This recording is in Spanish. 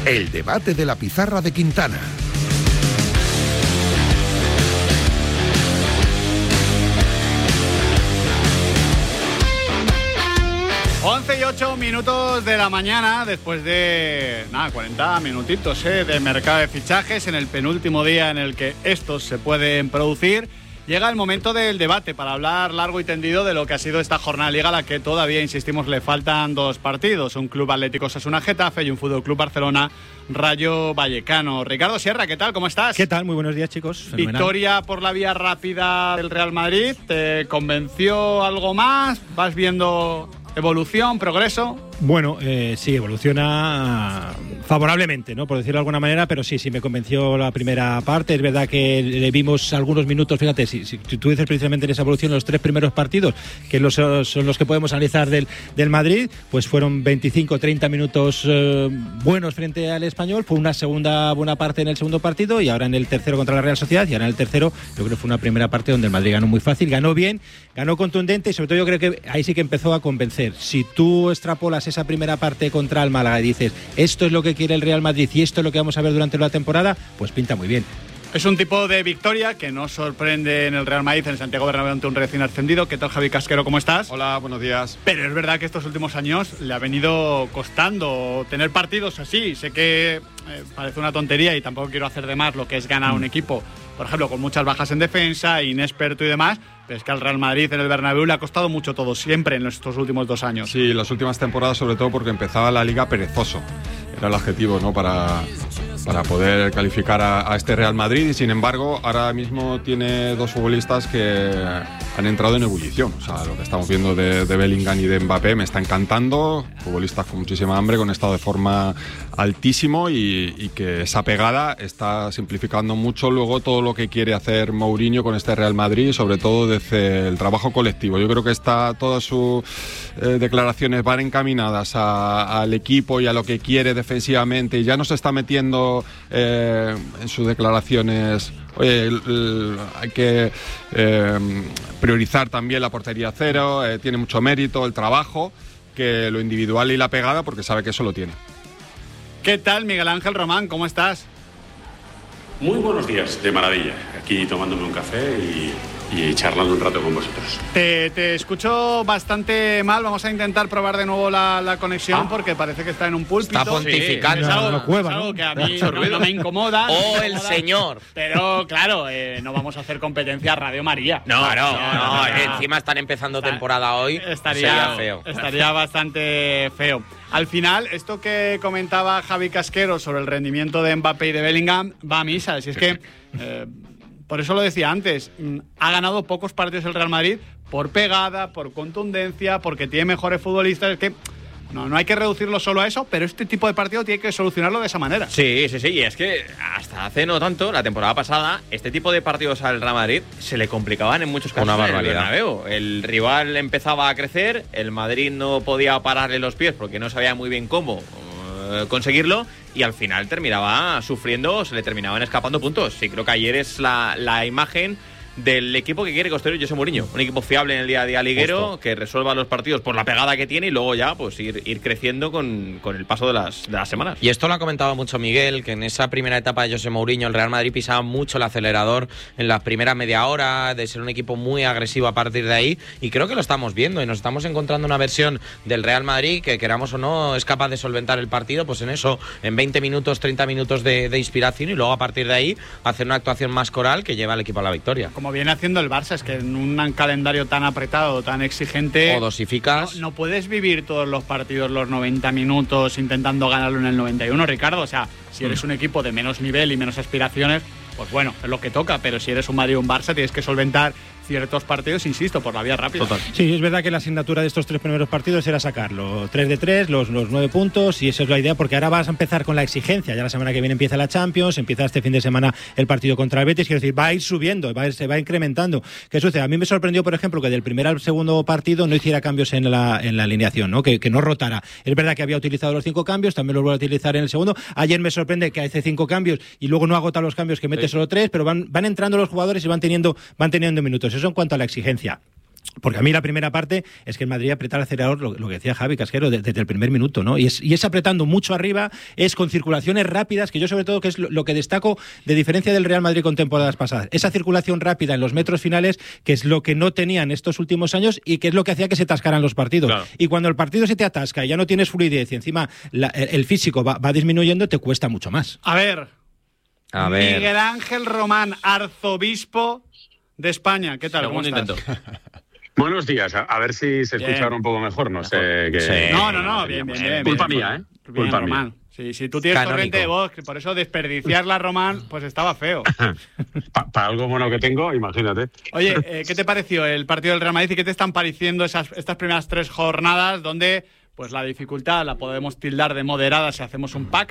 El debate de la pizarra de Quintana. Once y 8 minutos de la mañana, después de 40 minutitos de mercado de fichajes, en el penúltimo día en el que estos se pueden producir. Llega el momento del debate para hablar largo y tendido de lo que ha sido esta jornada de Liga, a la que todavía, insistimos, le faltan 2 partidos. Un Club Atlético Osasuna Getafe y un Fútbol Club Barcelona Rayo Vallecano. Ricardo Sierra, ¿qué tal? ¿Cómo estás? ¿Qué tal? Muy buenos días, chicos. Fenomenal. Victoria por la vía rápida del Real Madrid. ¿Te convenció algo más? ¿Vas viendo evolución, progreso? Bueno, sí, evoluciona favorablemente, ¿no? Por decirlo de alguna manera, pero sí, me convenció la primera parte. Es verdad que le vimos algunos minutos, fíjate, si tú dices precisamente en esa evolución los 3 primeros partidos, que son los que podemos analizar del Madrid, pues fueron 25-30 minutos buenos frente al Español. Fue una segunda buena parte en el segundo partido y ahora en el tercero contra la Real Sociedad, y ahora en el tercero yo creo que fue una primera parte donde el Madrid ganó muy fácil, ganó bien, ganó contundente y sobre todo yo creo que ahí sí que empezó a convencer. Si tú extrapolas esa primera parte contra el Málaga y dices esto es lo que quiere el Real Madrid y esto es lo que vamos a ver durante la temporada, pues pinta muy bien. Es un tipo de victoria que no sorprende en el Real Madrid, en el Santiago Bernabéu ante un recién ascendido. ¿Qué tal, Javi Casquero? ¿Cómo estás? Hola, buenos días. Pero es verdad que estos últimos años le ha venido costando tener partidos así. Sé que parece una tontería y tampoco quiero hacer de más lo que es ganar un equipo, por ejemplo, con muchas bajas en defensa, inexperto y demás, pero es que al Real Madrid en el Bernabéu le ha costado mucho todo, siempre en estos últimos 2 años. Sí, las últimas temporadas sobre todo porque empezaba la Liga perezoso. Era el adjetivo, ¿no?, para poder calificar a este Real Madrid, y sin embargo ahora mismo tiene 2 futbolistas que han entrado en ebullición. O sea, lo que estamos viendo de Bellingham y de Mbappé me está encantando, futbolistas con muchísima hambre, con estado de forma altísimo y que esa pegada está simplificando mucho luego todo lo que quiere hacer Mourinho con este Real Madrid, sobre todo desde el trabajo colectivo. Yo creo que todas sus declaraciones van encaminadas al equipo y a lo que quiere defensivamente, y ya no se está metiendo en sus declaraciones, oye, hay que priorizar también la portería cero, tiene mucho mérito el trabajo, que lo individual y la pegada, porque sabe que eso lo tiene. ¿Qué tal, Miguel Ángel Román? ¿Cómo estás? Muy buenos días, de maravilla. Aquí tomándome un café y charlando un rato con vosotros. Te escucho bastante mal. Vamos a intentar probar de nuevo la conexión porque parece que está en un púlpito. Está pontificando. Sí, es algo que a mí no me incomoda. ¡Oh, el señor! Pero claro, no vamos a hacer competencia a Radio María. No. Encima están empezando temporada hoy. Sería feo. Estaría bastante feo. Al final, esto que comentaba Javi Casquero sobre el rendimiento de Mbappé y de Bellingham va a misa. Si es que... por eso lo decía antes, ha ganado pocos partidos el Real Madrid por pegada, por contundencia, porque tiene mejores futbolistas. Es que no hay que reducirlo solo a eso, pero este tipo de partido tiene que solucionarlo de esa manera. Sí, y es que hasta hace no tanto, la temporada pasada, este tipo de partidos al Real Madrid se le complicaban en muchos casos. Una barbaridad. En el Bernabéu. El rival empezaba a crecer, el Madrid no podía pararle los pies porque no sabía muy bien cómo conseguirlo, y al final terminaba sufriendo, se le terminaban escapando puntos. Sí, creo que ayer es la imagen del equipo que quiere construir José Mourinho, un equipo fiable en el día a día liguero. Justo. Que resuelva los partidos por la pegada que tiene y luego ya pues ir creciendo con el paso de las semanas. Y esto lo ha comentado mucho Miguel, que en esa primera etapa de José Mourinho el Real Madrid pisaba mucho el acelerador en las primeras media hora, de ser un equipo muy agresivo a partir de ahí, y creo que lo estamos viendo y nos estamos encontrando una versión del Real Madrid que, queramos o no, es capaz de solventar el partido pues en eso, en 20 minutos, 30 minutos de inspiración, y luego a partir de ahí hacer una actuación más coral que lleva al equipo a la victoria. Como viene haciendo el Barça, es que en un calendario tan apretado, tan exigente, o dosificas. No puedes vivir todos los partidos los 90 minutos intentando ganarlo en el 91, Ricardo. O sea, si eres un equipo de menos nivel y menos aspiraciones, pues bueno, es lo que toca, pero si eres un Madrid o un Barça tienes que solventar ciertos partidos, insisto, por la vía rápida. Total. Sí, es verdad que la asignatura de estos 3 primeros partidos era sacarlo 3 de 3, los 9 puntos, y esa es la idea, porque ahora vas a empezar con la exigencia. Ya la semana que viene empieza la Champions, empieza este fin de semana el partido contra el Betis, quiero decir, va a ir subiendo, se va incrementando. ¿Qué sucede? A mí me sorprendió, por ejemplo, que del primer al segundo partido no hiciera cambios en la alineación, ¿no? Que no rotara. Es verdad que había utilizado los 5 cambios, también los vuelve a utilizar en el segundo. Ayer me sorprende que hace 5 cambios y luego no agota los cambios, que mete solo 3, pero van entrando los jugadores y van teniendo minutos. Eso en cuanto a la exigencia. Porque a mí la primera parte es que el Madrid aprieta el acelerador, lo que decía Javi Casquero, desde el primer minuto, ¿no? Y es apretando mucho arriba, es con circulaciones rápidas, que yo sobre todo que es lo que destaco de diferencia del Real Madrid con temporadas pasadas. Esa circulación rápida en los metros finales, que es lo que no tenían estos últimos años y que es lo que hacía que se atascaran los partidos. Claro. Y cuando el partido se te atasca y ya no tienes fluidez y encima el físico va disminuyendo, te cuesta mucho más. A ver. Miguel Ángel Román, arzobispo de España. ¿Qué tal? Segundo ¿Cómo estás? intento. Buenos días, a ver si se escucha ahora un poco mejor, no sé qué... No, bien. Culpa mía, ¿eh? Bien, Culpa Román. mía. Si tú tienes corriente de voz, por eso desperdiciarla, Román, pues estaba feo. Para algo bueno que tengo, imagínate. Oye, ¿qué te pareció el partido del Real Madrid y qué te están pareciendo estas primeras 3 jornadas donde pues la dificultad la podemos tildar de moderada si hacemos un pack,